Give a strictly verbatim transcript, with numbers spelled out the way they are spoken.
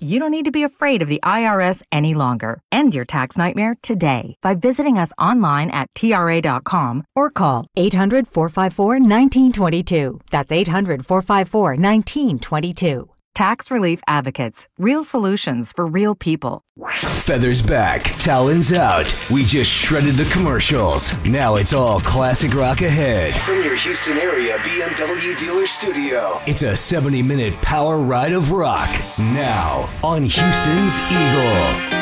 You don't need to be afraid of the I R S any longer. End your tax nightmare today by visiting us online at T R A dot com or call eight hundred, four five four, one nine two two. That's eight hundred, four five four, one nine two two. Tax Relief Advocates. Real solutions for real people. Feathers back, talons out. We just shredded the commercials. Now it's all classic rock ahead. From your Houston area B M W dealer studio, it's a seventy minute power ride of rock. Now on Houston's Eagle.